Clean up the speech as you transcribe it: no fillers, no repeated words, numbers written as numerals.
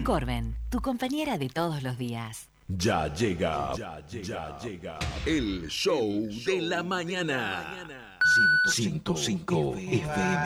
Corben, tu compañera de todos los días. Ya llega el show de la mañana. 105 FM.